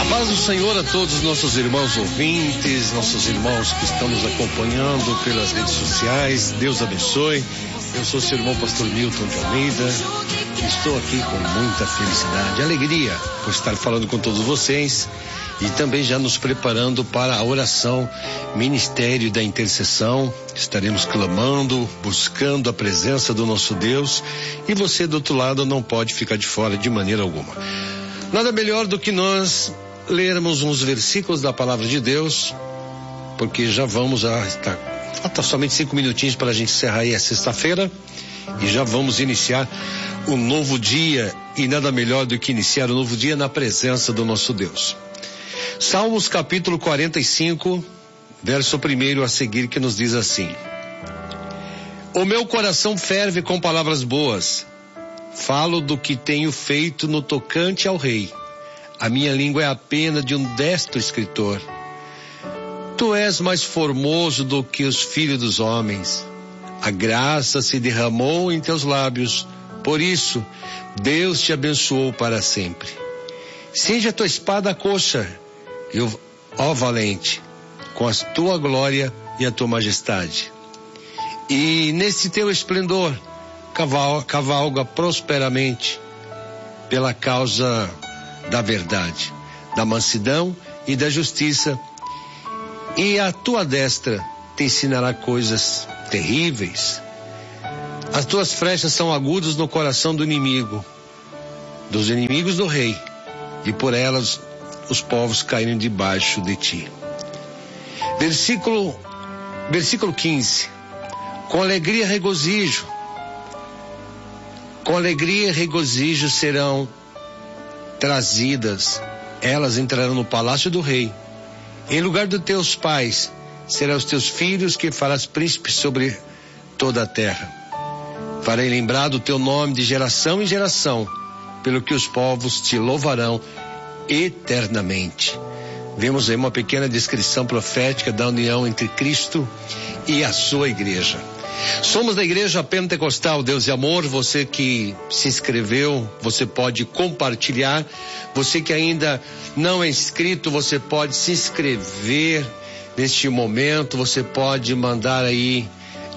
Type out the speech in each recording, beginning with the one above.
Paz do Senhor a todos os nossos irmãos ouvintes, nossos irmãos que estão nos acompanhando pelas redes sociais. Deus abençoe. Eu sou o seu irmão pastor Milton de Almeida. Estou aqui com muita felicidade e alegria por estar falando com todos vocês e também já nos preparando para a oração Ministério da Intercessão. Estaremos clamando, buscando a presença do nosso Deus, e você do outro lado não pode ficar de fora de maneira alguma. Nada melhor do que nós lermos uns versículos da palavra de Deus, porque já vamos falta somente 5 minutinhos para a gente encerrar aí a sexta-feira e já vamos iniciar um novo dia, e nada melhor do que iniciar um novo dia na presença do nosso Deus. Salmos capítulo 45, verso 1 a seguir, que nos diz assim: O meu coração ferve com palavras boas, falo do que tenho feito no tocante ao rei. A minha língua é a pena de um destro escritor. Tu és mais formoso do que os filhos dos homens. A graça se derramou em teus lábios. Por isso, Deus te abençoou para sempre. Cinge a tua espada à coxa, ó valente, com a tua glória e a tua majestade. E nesse teu esplendor, cavalga prosperamente pela causa da verdade, da mansidão e da justiça, e a tua destra te ensinará coisas terríveis. As tuas flechas são agudas no coração do inimigo, dos inimigos do rei, e por elas os povos caíram debaixo de ti. Versículo 15. Com alegria e regozijo serão trazidas, elas entrarão no palácio do rei. Em lugar dos teus pais, serão os teus filhos que farás príncipes sobre toda a terra. Farei lembrar do teu nome de geração em geração, pelo que os povos te louvarão eternamente. Vemos aí uma pequena descrição profética da união entre Cristo e a sua igreja. Somos da Igreja Pentecostal Deus e Amor. Você que se inscreveu, você pode compartilhar. Você que ainda não é inscrito, você pode se inscrever neste momento. Você pode mandar aí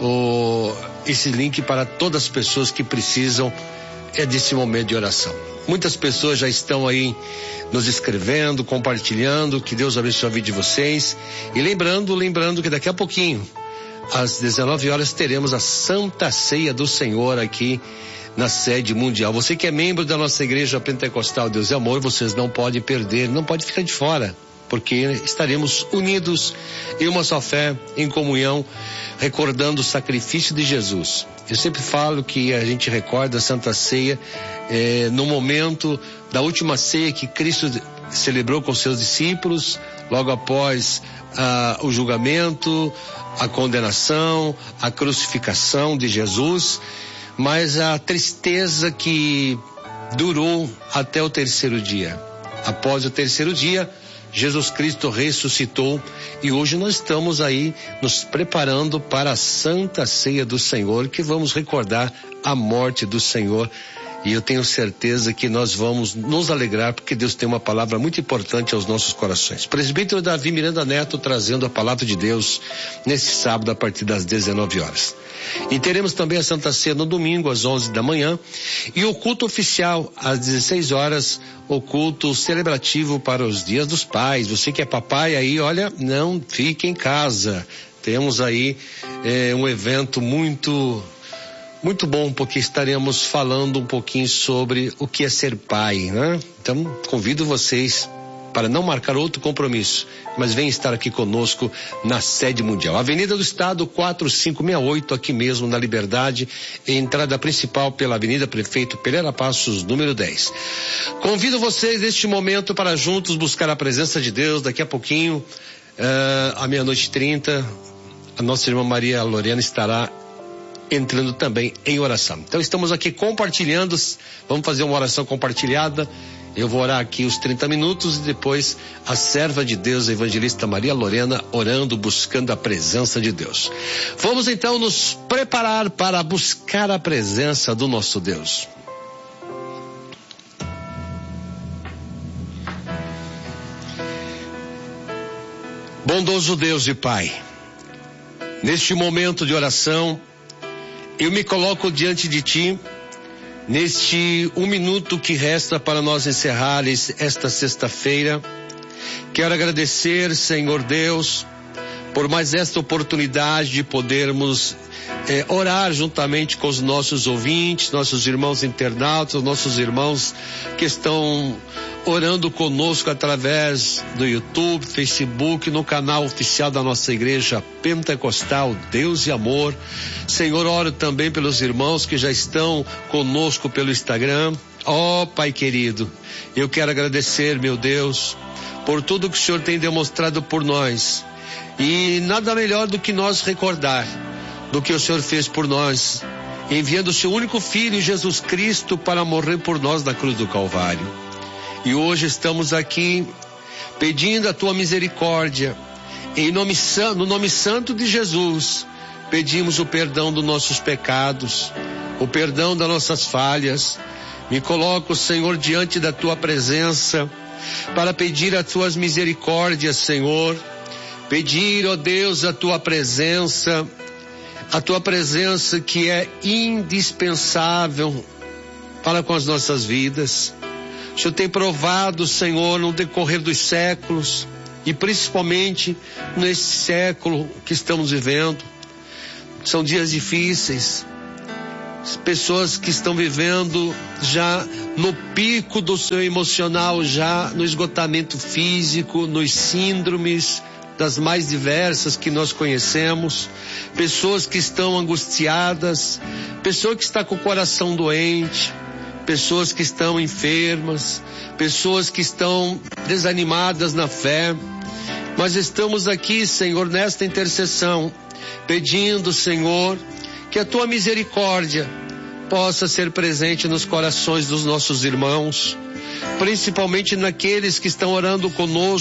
esse link para todas as pessoas que precisam desse momento de oração. Muitas pessoas já estão aí nos escrevendo, compartilhando. Que Deus abençoe a vida de vocês. E lembrando que daqui a pouquinho, às 19 horas, teremos a Santa Ceia do Senhor aqui na sede mundial. Você que é membro da nossa Igreja Pentecostal Deus e Amor, vocês não podem perder, não pode ficar de fora, porque estaremos unidos em uma só fé, em comunhão, recordando o sacrifício de Jesus. Eu sempre falo que a gente recorda a Santa Ceia no momento da última ceia que Cristo celebrou com seus discípulos, logo após o julgamento, a condenação, a crucificação de Jesus, mas a tristeza que durou até o terceiro dia. Após o terceiro dia, Jesus Cristo ressuscitou, e hoje nós estamos aí nos preparando para a Santa Ceia do Senhor, que vamos recordar a morte do Senhor. E eu tenho certeza que nós vamos nos alegrar, porque Deus tem uma palavra muito importante aos nossos corações. Presbítero Davi Miranda Neto trazendo a palavra de Deus nesse sábado a partir das 19 horas. E teremos também a Santa Ceia no domingo às 11 da manhã e o culto oficial às 16 horas, o culto celebrativo para os dias dos pais. Você que é papai aí, olha, não fique em casa. Temos aí um evento muito bom, porque estaremos falando um pouquinho sobre o que é ser pai, né? Então, convido vocês para não marcar outro compromisso, mas venham estar aqui conosco na sede mundial. Avenida do Estado 4568, aqui mesmo na Liberdade, entrada principal pela Avenida Prefeito Pereira Passos, número 10. Convido vocês neste momento para juntos buscar a presença de Deus. Daqui a pouquinho, à 00:30, a nossa irmã Maria Lorena estará entrando também em oração. Então estamos aqui compartilhando, vamos fazer uma oração compartilhada. Eu vou orar aqui os 30 minutos e depois a serva de Deus, a evangelista Maria Lorena, orando, buscando a presença de Deus. Vamos então nos preparar para buscar a presença do nosso Deus. Bondoso Deus e Pai, neste momento de oração, eu me coloco diante de Ti, neste 1 minuto que resta para nós encerrar esta sexta-feira. Quero agradecer, Senhor Deus, por mais esta oportunidade de podermos orar juntamente com os nossos ouvintes, nossos irmãos internautas, nossos irmãos que estão orando conosco através do YouTube, Facebook, no canal oficial da nossa igreja pentecostal Deus e Amor. Senhor, oro também pelos irmãos que já estão conosco pelo Instagram. Ó Pai querido, eu quero agradecer, meu Deus, por tudo que o Senhor tem demonstrado por nós. E nada melhor do que nós recordar do que o Senhor fez por nós, enviando o seu único Filho, Jesus Cristo, para morrer por nós na cruz do Calvário. E hoje estamos aqui pedindo a Tua misericórdia, no nome santo de Jesus. Pedimos o perdão dos nossos pecados, o perdão das nossas falhas. Me coloco, Senhor, diante da Tua presença, para pedir as Tuas misericórdias, Senhor. Pedir, ó Deus, a Tua presença que é indispensável para com as nossas vidas. O Senhor tem provado, Senhor, no decorrer dos séculos, e principalmente nesse século que estamos vivendo. São dias difíceis, pessoas que estão vivendo já no pico do seu emocional, já no esgotamento físico, nos síndromes das mais diversas que nós conhecemos, pessoas que estão angustiadas, pessoas que estão com o coração doente, pessoas que estão enfermas, pessoas que estão desanimadas na fé. Mas estamos aqui, Senhor, nesta intercessão, pedindo, Senhor, que a Tua misericórdia possa ser presente nos corações dos nossos irmãos, principalmente naqueles que estão orando conosco